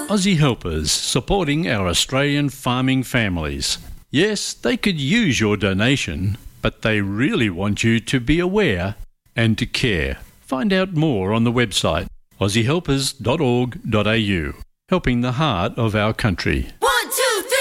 Aussie Helpers, supporting our Australian farming families. Yes, they could use your donation, but they really want you to be aware and to care. Find out more on the website aussiehelpers.org.au, helping the heart of our country.